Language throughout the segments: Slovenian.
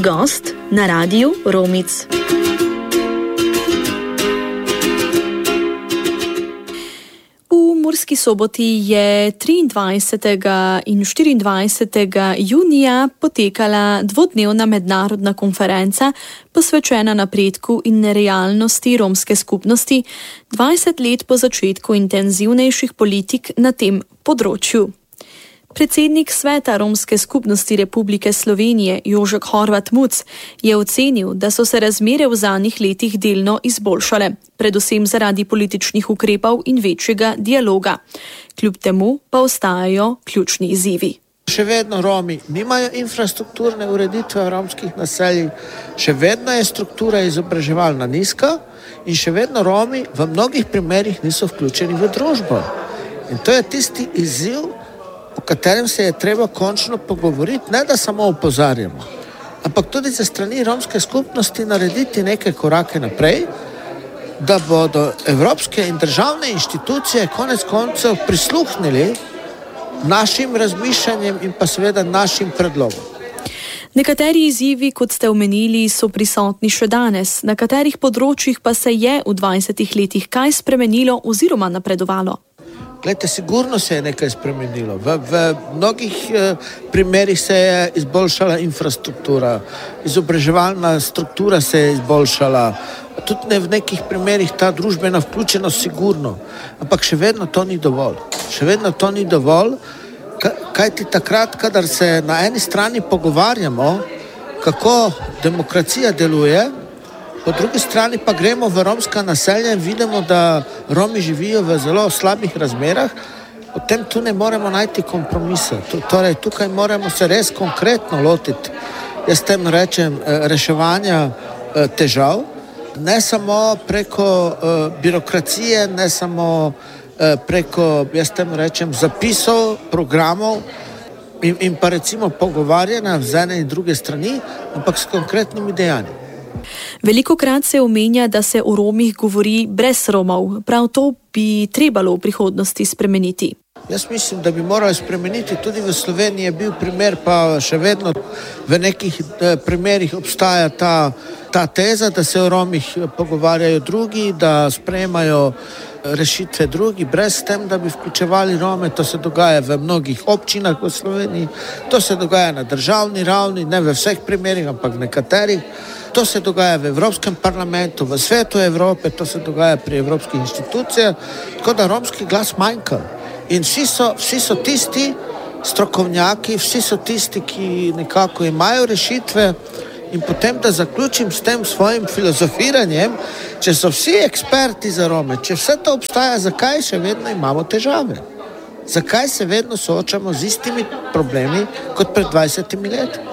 Gost na Radiu Romic. V Murski Soboti je 23. in 24. junija potekala dvodnevna mednarodna konferenca posvečena napredku in realnosti romske skupnosti 20 let po začetku intenzivnejših politik na tem področju. Predsednik Sveta romske skupnosti Republike Slovenije Jožek Horvat Muc je ocenil, da so se razmere v zadnjih letih delno izboljšale, predvsem zaradi političnih ukrepov in večjega dialoga. Kljub temu pa ostajajo ključni izzivi. Še vedno Romi nimajo infrastrukturne ureditve v romskih naseljih, še vedno je struktura izobraževalna nizka in še vedno Romi v mnogih primerih niso vključeni v družbo. In to je tisti izziv, o katerem se je treba končno pogovoriti, ne da samo opozarjamo, ampak tudi za strani romske skupnosti narediti neke korake naprej, da bodo evropske in državne inštitucije konec koncev prisluhnili našim razmišljanjem in pa seveda našim predlogom. Nekateri izzivi, kot ste omenili, so prisotni še danes. Na katerih področjih pa se je v 20 letih kaj spremenilo oziroma napredovalo? Glejte, sigurno se je nekaj spremenilo. V mnogih primerih se je izboljšala infrastruktura, izobraževalna struktura se je izboljšala, tudi v nekih primerih ta družbena vključenost sigurno, ampak še vedno to ni dovolj. Še vedno to ni dovolj, kajti takrat, kadar se na eni strani pogovarjamo, kako demokracija deluje, po drugi strani pa gremo v romska naselja in vidimo, da Romi živijo v zelo slabih razmerah, potem tu ne moremo najti kompromisa. Torej, tukaj moramo se res konkretno lotiti, jaz tem rečem, reševanja težav, ne samo preko birokracije, ne samo preko, jaz tem rečem, zapisov, programov in pa recimo pogovarjanja z ene in druge strani, ampak s konkretnimi dejanji. Velikokrat se omenja, da se o Romih govori brez Romov. Prav to bi trebalo v prihodnosti spremeniti. Jaz mislim, da bi morali spremeniti. Tudi v Sloveniji je bil primer, pa še vedno v nekih primerih obstaja ta teza, da se o Romih pogovarjajo drugi, da sprejemajo rešitve drugi, brez tem, da bi vključevali Rome. To se dogaja v mnogih občinah v Sloveniji, to se dogaja na državni ravni, ne v vseh primerih, ampak v nekaterih. To se dogaja v Evropskem parlamentu, v Svetu Evrope, to se dogaja pri evropskih inštitucijah, tako da romski glas manjka. In vsi so tisti strokovnjaki, vsi so tisti, ki nekako imajo rešitve. In potem, da zaključim s tem svojim filozofiranjem, če so vsi eksperti za Rome, če vse to obstaja, zakaj še vedno imamo težave? Zakaj se vedno soočamo z istimi problemi kot pred 20 leti?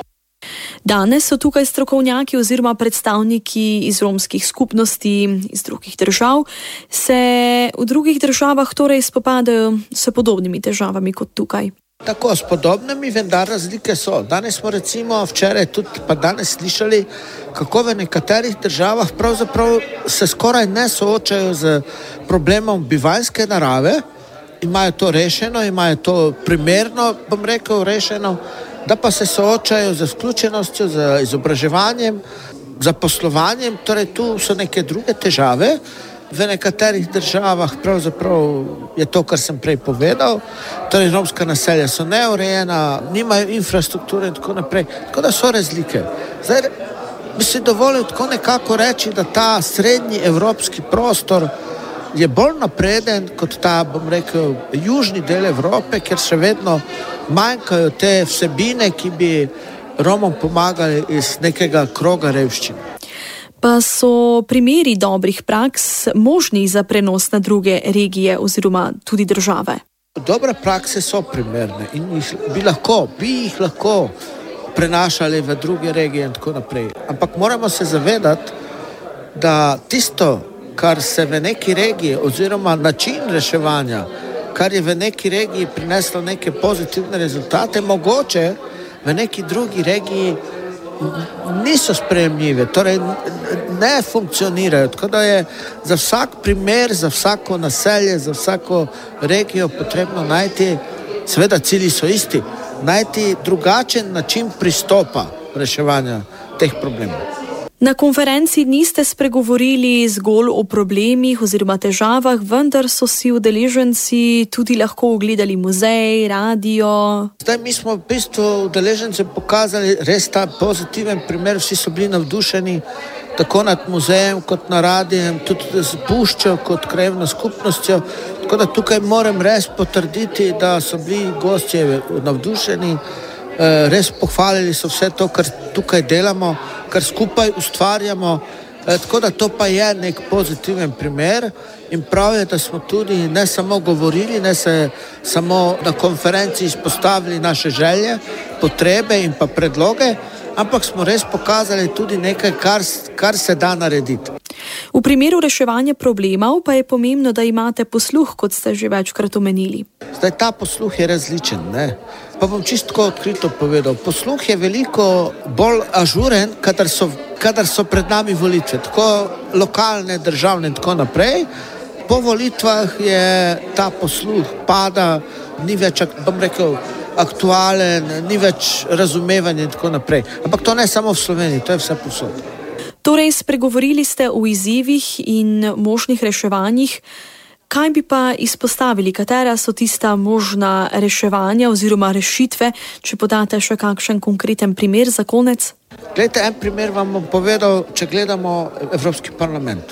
Danes so tukaj strokovnjaki oziroma predstavniki iz romskih skupnosti, iz drugih držav. Se v drugih državah torej spopadajo s podobnimi težavami kot tukaj? Tako, s podobnimi, vendar razlike so. Danes smo recimo včeraj tudi pa danes slišali, kako v nekaterih državah pravzaprav se skoraj ne soočajo z problemom bivanjske narave, imajo to rešeno, imajo to primerno, bom rekel, rešeno, da pa se soočajo z vključenostjo, z izobraževanjem, zaposlovanjem, torej tu so neke druge težave. V nekaterih državah pravzaprav je to, kar sem prej povedal, torej romska naselja so neurejena, nimajo infrastrukture in tako naprej, tako da so razlike. Zdaj bi si dovolil tako nekako reči, da ta srednji evropski prostor je bolj napreden kot ta, bom rekel, južni del Evrope, kjer še vedno manjkajo te vsebine, ki bi Romom pomagali iz nekega kroga revščine. Pa so primeri dobrih praks možni za prenos na druge regije oziroma tudi države? Dobre prakse so primerne in bi jih lahko prenašali v druge regije in tako naprej. Ampak moramo se zavedati, da tisto, kar se v neki regiji oziroma način reševanja, kar je v neki regiji prineslo neke pozitivne rezultate, mogoče v neki drugi regiji niso sprejemljive, torej ne funkcionirajo, tako da je za vsak primer, za vsako naselje, za vsako regijo potrebno najti, seveda cilji so isti, najti drugačen način pristopa reševanja teh problemov. Na konferenci niste spregovorili zgolj o problemih oziroma težavah, vendar so si udeleženci tudi lahko ogledali muzej, radio. Zdaj mi smo v bistvu udeležencem pokazali res ta pozitiven primer, vsi so bili navdušeni tako nad muzejem kot na radijem, tudi z puščo kot krajevno skupnostjo, tako da tukaj moram res potrditi, da so bili gostje navdušeni, res pohvalili so vse to, kar tukaj delamo, kar skupaj ustvarjamo, tako da to pa je nek pozitiven primer in prav je, da smo tudi ne samo govorili, ne se samo na konferenci izpostavili naše želje, potrebe in pa predloge, ampak smo res pokazali tudi nekaj, kar se da narediti. V primeru reševanja problemov pa je pomembno, da imate posluh, kot ste že večkrat omenili. Zdaj ta posluh je različen, ne? Pa bom čisto odkrito povedal. Posluh je veliko bolj ažuren, kadar so pred nami volitve, tako lokalne, državne in tako naprej. Po volitvah je ta posluh pada, ni več, bom rekel, aktualen, ni več razumevanja in tako naprej. Ampak to ne samo v Sloveniji, to je vse povsod. Torej, spregovorili ste o izzivih in možnih reševanjih. Kaj bi pa izpostavili, katera so tista možna reševanja oziroma rešitve, če podate še kakšen konkreten primer za konec? Glejte, en primer vam bom povedal, če gledamo Evropski parlament.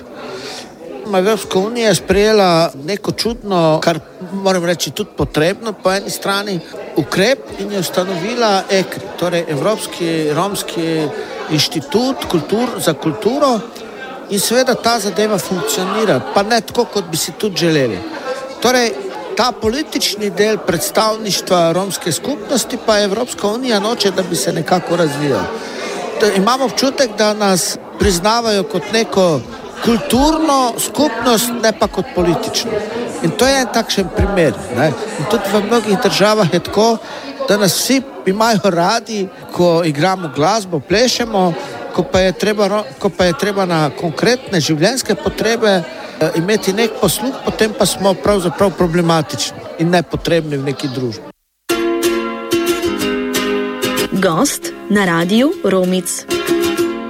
Evropska unija je sprejela neko čudno, kar moram reči tudi potrebno po eni strani, ukrep in je ustanovila EKRI, torej Evropski romski inštitut za kulturo. In seveda ta zadeva funkcionira, pa ne tako, kot bi si tudi želeli. Torej, ta politični del predstavništva romske skupnosti pa Evropska unija noče, da bi se nekako razvijal. Imamo občutek, da nas priznavajo kot neko kulturno skupnost, ne pa kot politično. In to je en takšen primer, ne? In tudi v mnogih državah je tako, da nas vsi imajo radi, ko igramo glasbo, plešemo, ko pa je treba na konkretne življenjske potrebe imeti nek posluh, potem pa smo pravzaprav problematični in nepotrebni v neki družbi. Gost na Radiu Romic.